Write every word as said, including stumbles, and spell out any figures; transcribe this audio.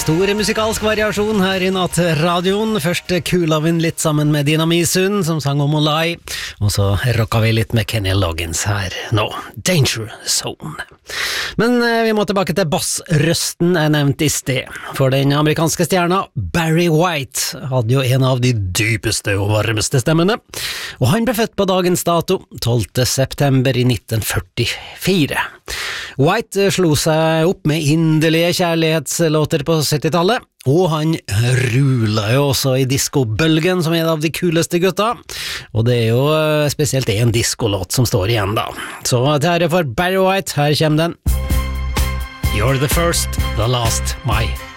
Stor musikalsk variasjon her i nattradioen. Først Kulavin litt sammen med Dina Misun, som sang om Olai. Og så rocka vi litt med Kenny Loggins her nå. Danger Zone. Men eh, vi må tilbake til bassrøsten jeg nevnte i sted. For den amerikanske stjerna Barry White hadde jo en av de dypeste og varmeste stemmene. Og han ble født på dagens dato, tolvte september i nitten førtifire. White slo seg opp med inderlige kjærlighetslåter på syttitallet, og han rula jo også i disco-bølgen som en av de kuleste gutta, og det er jo spesielt en discolåt som står igjen da. Så til ære for Barry White, her kommer den. You're the first, the last, my